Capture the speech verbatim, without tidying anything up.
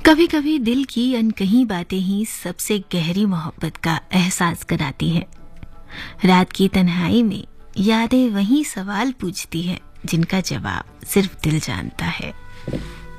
कभी कभी दिल की अनकही बातें ही सबसे गहरी मोहब्बत का एहसास कराती हैं। रात की तन्हाई में यादें वही सवाल पूछती हैं जिनका जवाब सिर्फ दिल जानता है।